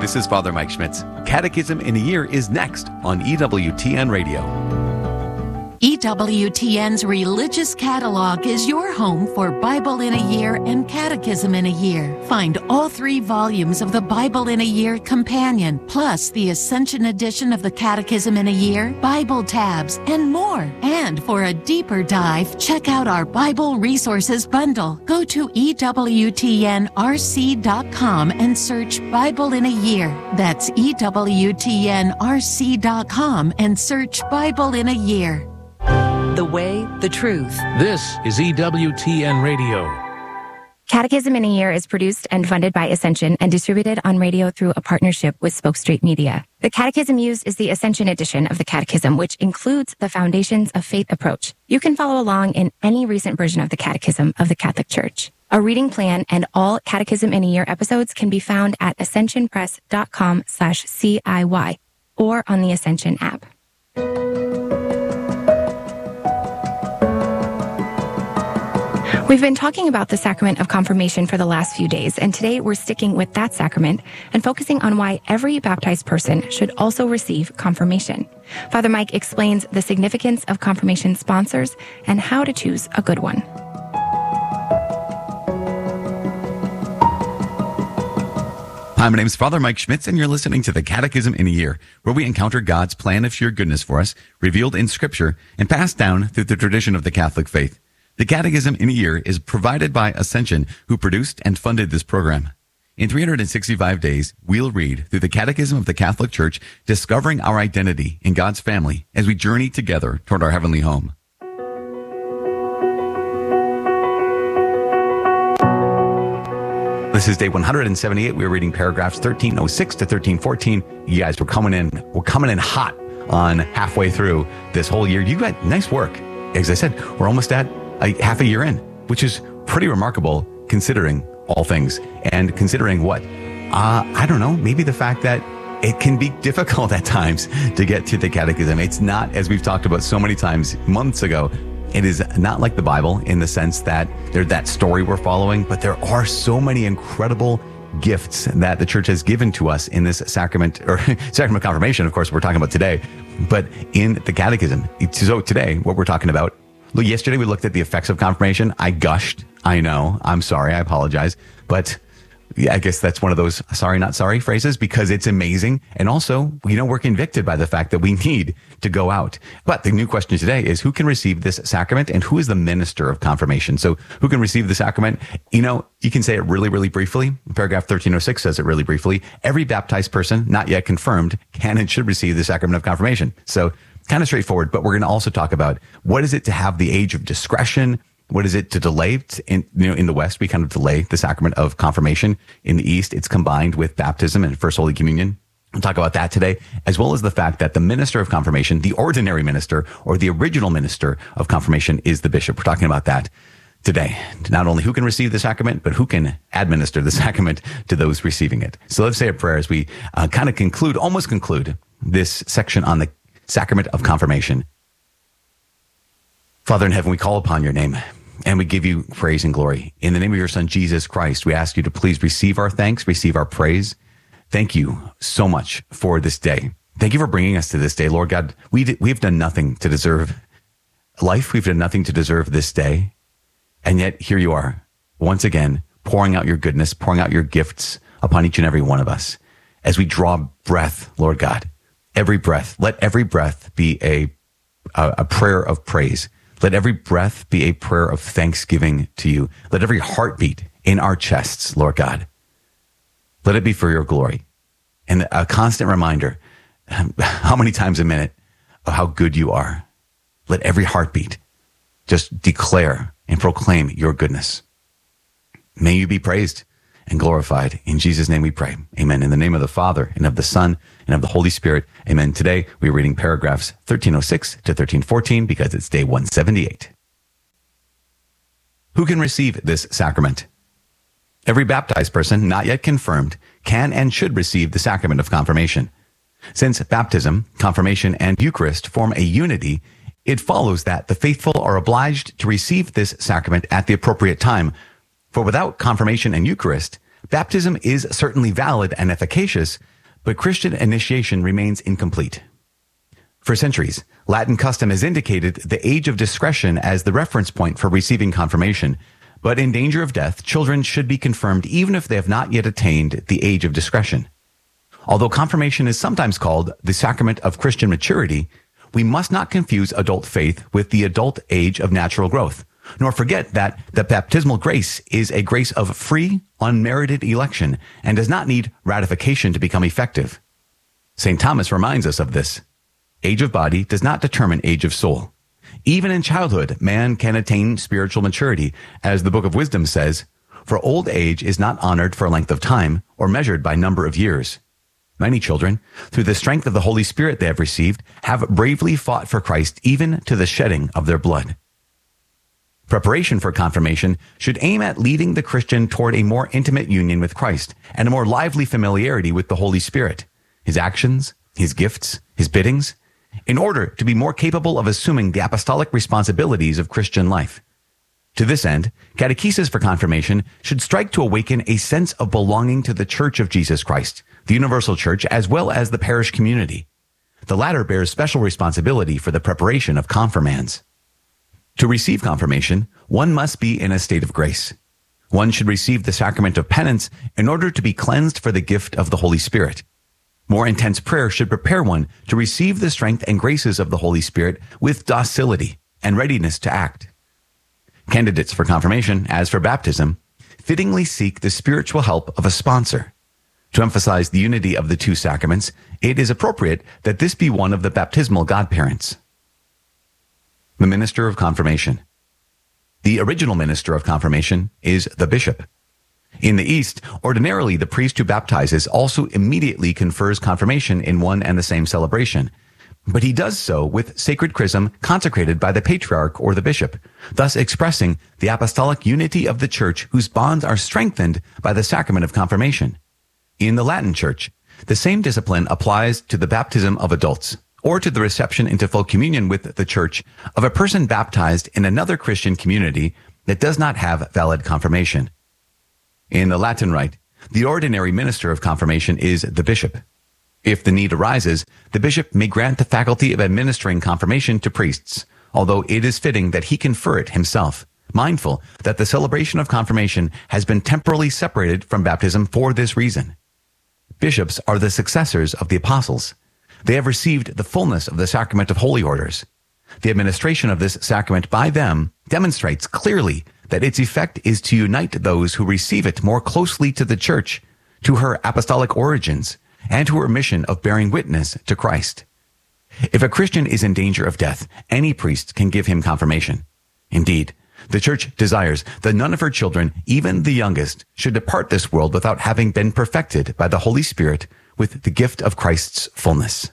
This is Father Mike Schmitz. Catechism in a Year is next on EWTN Radio. EWTN's Religious Catalog is your home for Bible in a Year and Catechism in a Year. Find all 3 volumes of the Bible in a Year Companion, plus the Ascension edition of the Catechism in a Year, Bible tabs, and more. And for a deeper dive, check out our Bible Resources Bundle. Go to EWTNRC.com and search Bible in a Year. That's EWTNRC.com and search Bible in a Year. The way, the truth. This is EWTN Radio. Catechism in a Year is produced and funded by Ascension and distributed on radio through a partnership with Spoke Street Media. The catechism used is the Ascension edition of the Catechism, which includes the Foundations of Faith approach. You can follow along in any recent version of the Catechism of the Catholic Church. A reading plan and all Catechism in a Year episodes can be found at ascensionpress.com/CIY or on the Ascension app. We've been talking about the sacrament of confirmation for the last few days, and today we're sticking with that sacrament and focusing on why every baptized person should also receive confirmation. Father Mike explains the significance of confirmation sponsors and how to choose a good one. Hi, my name is Father Mike Schmitz, and you're listening to the Catechism in a Year, where we encounter God's plan of sheer goodness for us, revealed in Scripture and passed down through the tradition of the Catholic faith. The Catechism in a Year is provided by Ascension, who produced and funded this program. In 365 days, we'll read through the Catechism of the Catholic Church, discovering our identity in God's family as we journey together toward our heavenly home. This is day 178. We're reading paragraphs 1306 to 1314. You guys, we're coming in hot on halfway through this whole year. You got nice work. As I said, we're almost at half a year in, which is pretty remarkable considering all things and considering what? I don't know, maybe the fact that it can be difficult at times to get to the catechism. It's not, as we've talked about so many times months ago, it is not like the Bible in the sense that there's that story we're following, but there are so many incredible gifts that the church has given to us in this sacrament, or sacrament of confirmation, of course, we're talking about today, but in the catechism. So today, what we're talking about, look, yesterday we looked at the effects of confirmation. I gushed. I know. I'm sorry. I apologize. But yeah, I guess that's one of those sorry, not sorry phrases, because it's amazing. And also, we're convicted by the fact that we need to go out. But the new question today is, who can receive this sacrament and who is the minister of confirmation? So who can receive the sacrament? You can say it really, really briefly. Paragraph 1306 says it really briefly. Every baptized person, not yet confirmed, can and should receive the sacrament of confirmation. So kind of straightforward, but we're going to also talk about what is it to have the age of discretion? What is it to delay? In the West, we kind of delay the sacrament of confirmation. In the East, it's combined with baptism and First Holy Communion. We'll talk about that today, as well as the fact that the minister of confirmation, the ordinary minister or the original minister of confirmation, is the bishop. We're talking about that today. Not only who can receive the sacrament, but who can administer the sacrament to those receiving it. So let's say a prayer as we almost conclude this section on the sacrament of confirmation. Father in heaven, we call upon your name and we give you praise and glory. In the name of your Son, Jesus Christ, we ask you to please receive our thanks, receive our praise. Thank you so much for this day. Thank you for bringing us to this day, Lord God. We've done nothing to deserve life. We've done nothing to deserve this day. And yet here you are, once again, pouring out your goodness, pouring out your gifts upon each and every one of us. As we draw breath, Lord God, every breath, let every breath be a prayer of praise. Let every breath be a prayer of thanksgiving to you. Let every heartbeat in our chests, Lord God, let it be for your glory. And a constant reminder, how many times a minute, of how good you are. Let every heartbeat just declare and proclaim your goodness. May you be praised and glorified. In Jesus' name we pray. Amen. In the name of the Father, and of the Son, and of the Holy Spirit. Amen. Today, we're reading paragraphs 1306 to 1314 because it's day 178. Who can receive this sacrament? Every baptized person, not yet confirmed, can and should receive the sacrament of confirmation. Since baptism, confirmation, and Eucharist form a unity, it follows that the faithful are obliged to receive this sacrament at the appropriate time. For without confirmation and Eucharist, baptism is certainly valid and efficacious, but Christian initiation remains incomplete. For centuries, Latin custom has indicated the age of discretion as the reference point for receiving confirmation, but in danger of death, children should be confirmed even if they have not yet attained the age of discretion. Although confirmation is sometimes called the sacrament of Christian maturity, we must not confuse adult faith with the adult age of natural growth, nor forget that the baptismal grace is a grace of free, unmerited election and does not need ratification to become effective. St. Thomas reminds us of this. Age of body does not determine age of soul. Even in childhood, man can attain spiritual maturity, as the Book of Wisdom says, for old age is not honored for length of time or measured by number of years. Many children, through the strength of the Holy Spirit they have received, have bravely fought for Christ even to the shedding of their blood. Preparation for confirmation should aim at leading the Christian toward a more intimate union with Christ and a more lively familiarity with the Holy Spirit, his actions, his gifts, his biddings, in order to be more capable of assuming the apostolic responsibilities of Christian life. To this end, catechesis for confirmation should strike to awaken a sense of belonging to the Church of Jesus Christ, the universal church, as well as the parish community. The latter bears special responsibility for the preparation of confirmands. To receive confirmation, one must be in a state of grace. One should receive the sacrament of penance in order to be cleansed for the gift of the Holy Spirit. More intense prayer should prepare one to receive the strength and graces of the Holy Spirit with docility and readiness to act. Candidates for confirmation, as for baptism, fittingly seek the spiritual help of a sponsor. To emphasize the unity of the two sacraments, it is appropriate that this be one of the baptismal godparents. The minister of confirmation. The original minister of confirmation is the bishop. In the East, ordinarily the priest who baptizes also immediately confers confirmation in one and the same celebration, but he does so with sacred chrism consecrated by the patriarch or the bishop, thus expressing the apostolic unity of the church whose bonds are strengthened by the sacrament of confirmation. In the Latin Church, the same discipline applies to the baptism of adults, or to the reception into full communion with the church of a person baptized in another Christian community that does not have valid confirmation. In the Latin Rite, the ordinary minister of confirmation is the bishop. If the need arises, the bishop may grant the faculty of administering confirmation to priests, although it is fitting that he confer it himself, mindful that the celebration of confirmation has been temporally separated from baptism for this reason. Bishops are the successors of the apostles. They have received the fullness of the sacrament of holy orders. The administration of this sacrament by them demonstrates clearly that its effect is to unite those who receive it more closely to the church, to her apostolic origins, and to her mission of bearing witness to Christ. If a Christian is in danger of death, any priest can give him confirmation. Indeed, the church desires that none of her children, even the youngest, should depart this world without having been perfected by the Holy Spirit with the gift of Christ's fullness.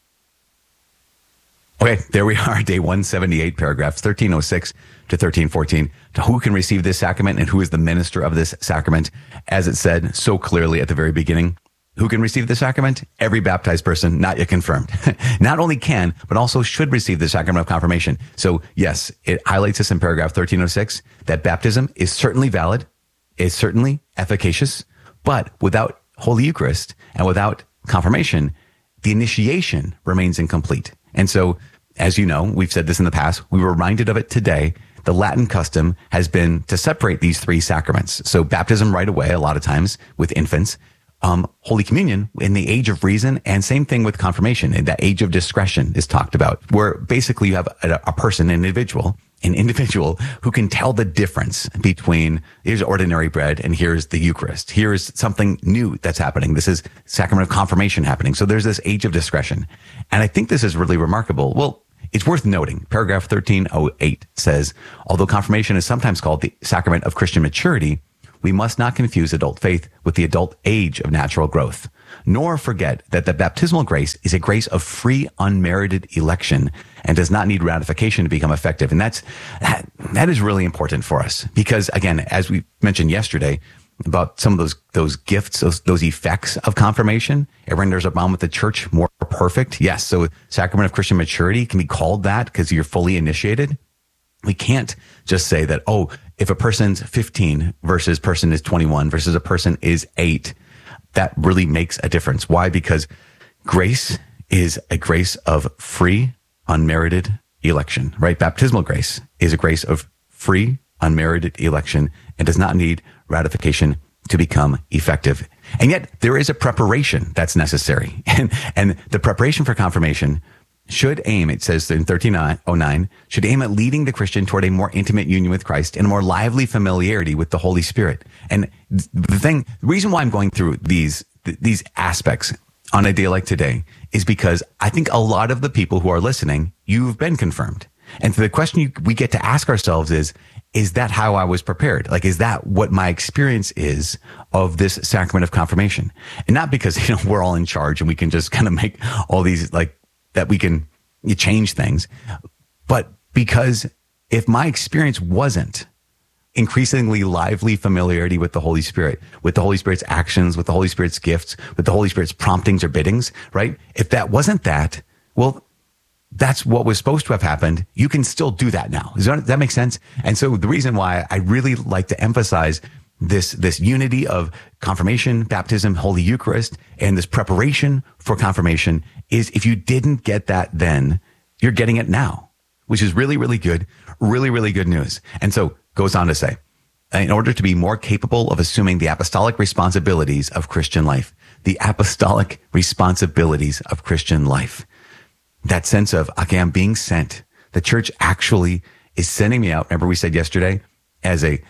Okay, there we are, day 178, paragraphs 1306 to 1314, to who can receive this sacrament and who is the minister of this sacrament. As it said so clearly at the very beginning, who can receive the sacrament? Every baptized person not yet confirmed. Not only can, but also should receive the sacrament of confirmation. So yes, it highlights this in paragraph 1306, that baptism is certainly valid, is certainly efficacious, but without Holy Eucharist and without confirmation, the initiation remains incomplete. And so, as you know, we've said this in the past, we were reminded of it today. The Latin custom has been to separate these three sacraments. So baptism right away, a lot of times with infants, Holy Communion in the age of reason, and same thing with confirmation. In that age of discretion is talked about, where basically you have a person, an individual who can tell the difference between here's ordinary bread and here's the Eucharist. Here's something new that's happening. This is sacrament of confirmation happening. So there's this age of discretion. And I think this is really remarkable. Well, it's worth noting. Paragraph 1308 says, although confirmation is sometimes called the sacrament of Christian maturity, we must not confuse adult faith with the adult age of natural growth, nor forget that the baptismal grace is a grace of free, unmerited election and does not need ratification to become effective. And that is really important for us because, again, as we mentioned yesterday about some of those gifts, those effects of confirmation, it renders a bond with the church more perfect. Yes, so sacrament of Christian maturity can be called that because you're fully initiated. We can't just say that, oh, if a person's 15 versus person is 21 versus a person is 8, that really makes a difference. Why? Because grace is a grace of free, unmerited election, right? Baptismal grace is a grace of free, unmerited election and does not need ratification to become effective. And yet there is a preparation that's necessary. And the preparation for confirmation should aim, it says in 1309, should aim at leading the Christian toward a more intimate union with Christ and a more lively familiarity with the Holy Spirit. And the reason why I'm going through these aspects on a day like today is because I think a lot of the people who are listening, you've been confirmed. And so the question we get to ask ourselves is that how I was prepared? Like, is that what my experience is of this sacrament of confirmation? And not because, we're all in charge and we can just kind of make all these that we can change things, but because if my experience wasn't increasingly lively familiarity with the Holy Spirit, with the Holy Spirit's actions, with the Holy Spirit's gifts, with the Holy Spirit's promptings or biddings, right? If that wasn't that, well, that's what was supposed to have happened. You can still do that now. Does that make sense? And so the reason why I really like to emphasize this unity of confirmation, baptism, Holy Eucharist, and this preparation for confirmation is if you didn't get that then, you're getting it now, which is really, really good, really, really good news. And so goes on to say, in order to be more capable of assuming the apostolic responsibilities of Christian life, the apostolic responsibilities of Christian life, that sense of, okay, I'm being sent. The church actually is sending me out. Remember we said yesterday as a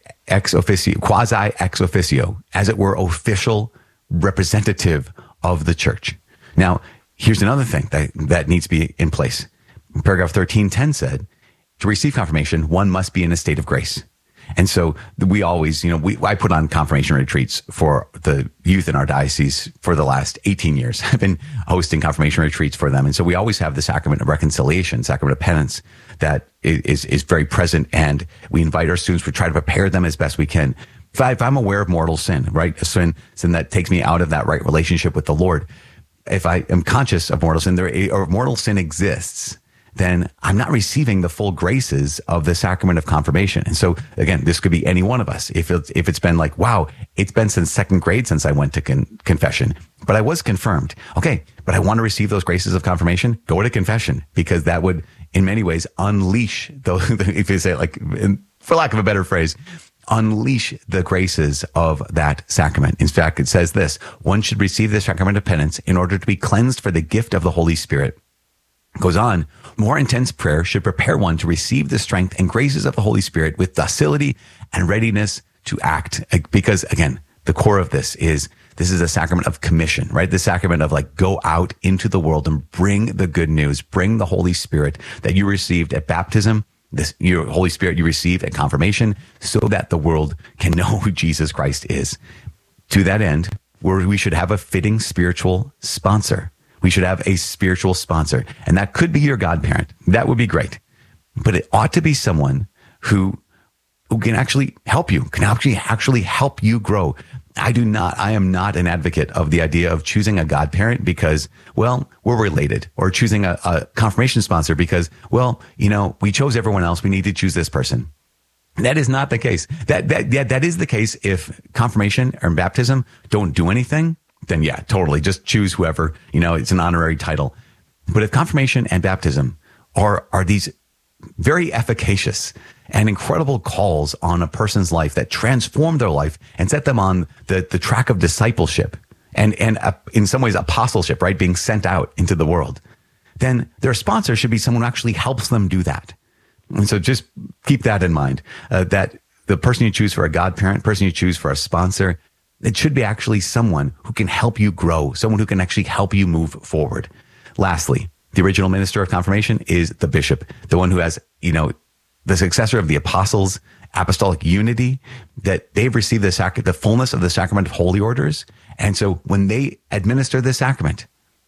ex officio, quasi ex officio, as it were, official representative of the church. Now, here's another thing that needs to be in place. Paragraph 1310 said, to receive confirmation, one must be in a state of grace. And so we always, I put on confirmation retreats for the youth in our diocese for the last 18 years. I've been hosting confirmation retreats for them. And so we always have the sacrament of reconciliation, sacrament of penance that is very present. And we invite our students, we try to prepare them as best we can. If I'm aware of mortal sin, right? A sin that takes me out of that right relationship with the Lord. If I am conscious of mortal sin, or mortal sin exists, then I'm not receiving the full graces of the sacrament of confirmation. And so again, this could be any one of us. If it's been like, wow, it's been since second grade since I went to confession, but I was confirmed. Okay, but I want to receive those graces of confirmation. Go to confession, because that would in many ways unleash those, if you say for lack of a better phrase, unleash the graces of that sacrament. In fact, it says this: one should receive the sacrament of penance in order to be cleansed for the gift of the Holy Spirit. Goes on, more intense prayer should prepare one to receive the strength and graces of the Holy Spirit with docility and readiness to act. Because again, the core of this is a sacrament of commission, right? The sacrament of go out into the world and bring the good news, bring the Holy Spirit that you received at baptism, your Holy Spirit you received at confirmation, so that the world can know who Jesus Christ is. To that end, we should have a fitting spiritual sponsor. We should have a spiritual sponsor, and that could be your godparent. That would be great. But it ought to be someone who can actually help you, can actually help you grow. I am not an advocate of the idea of choosing a godparent because, well, we're related, or choosing a confirmation sponsor because, well, we chose everyone else. We need to choose this person. That is not the case. That is the case if confirmation or baptism don't do anything. Then yeah, totally. Just choose whoever, it's an honorary title. But if confirmation and baptism are these very efficacious and incredible calls on a person's life that transform their life and set them on the track of discipleship and in some ways apostleship, right? Being sent out into the world, then their sponsor should be someone who actually helps them do that. And so just keep that in mind, that the person you choose for a godparent, person you choose for a sponsor, it should be actually someone who can help you grow, someone who can actually help you move forward. Lastly, the original minister of confirmation is the bishop, the one who has, the successor of the apostles, apostolic unity, that they've received the fullness of the sacrament of holy orders. And so when they administer this sacrament,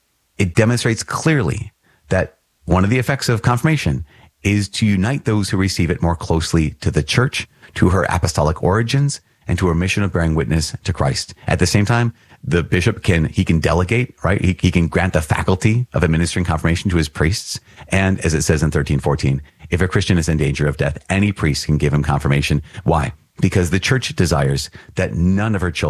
it demonstrates clearly that one of the effects of confirmation is to unite those who receive it more closely to the church, to her apostolic origins, and to her mission of bearing witness to Christ. At the same time, the bishop can delegate, right? He can grant the faculty of administering confirmation to his priests. And as it says in 1314, if a Christian is in danger of death, any priest can give him confirmation. Why? Because the church desires that none of her children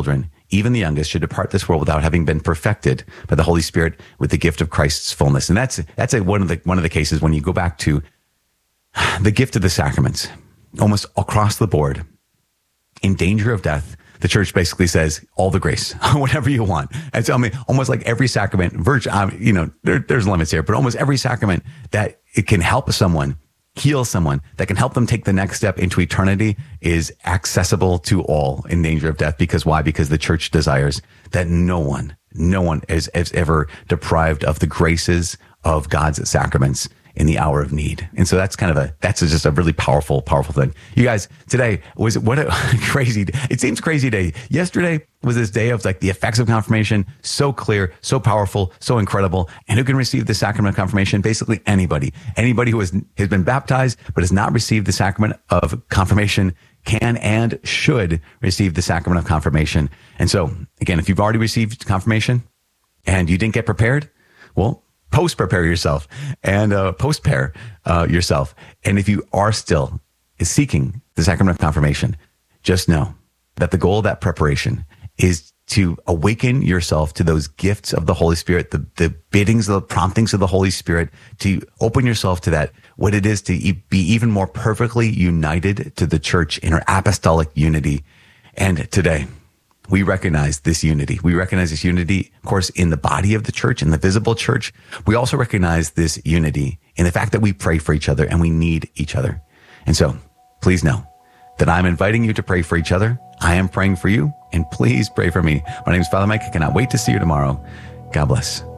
even the youngest, should depart this world without having been perfected by the Holy Spirit with the gift of Christ's fullness. And that's one of the cases when you go back to the gift of the sacraments, almost across the board, in danger of death. The church basically says all the grace, whatever you want. And so, I mean, almost like every sacrament, there's limits here, but almost every sacrament that it can help someone, heal someone, that can help them take the next step into eternity is accessible to all in danger of death. Because why? Because the church desires that no one is ever deprived of the graces of God's sacraments in the hour of need. And so that's just a really powerful thing. You guys, today what a crazy day. It seems crazy day. Yesterday was this day of like the effects of confirmation. So clear, so powerful, so incredible. And who can receive the sacrament of confirmation? Basically anybody who has been baptized, but has not received the sacrament of confirmation can and should receive the sacrament of confirmation. And so again, if you've already received confirmation and you didn't get prepared, well, post-prepare yourself and post-pair yourself. And if you are still seeking the sacrament of confirmation, just know that the goal of that preparation is to awaken yourself to those gifts of the Holy Spirit, the biddings, the promptings of the Holy Spirit, to open yourself to that, what it is to be even more perfectly united to the church in our apostolic unity. And today, we recognize this unity. We recognize this unity, of course, in the body of the church, in the visible church. We also recognize this unity in the fact that we pray for each other and we need each other. And so please know that I'm inviting you to pray for each other. I am praying for you, and please pray for me. My name is Father Mike. I cannot wait to see you tomorrow. God bless.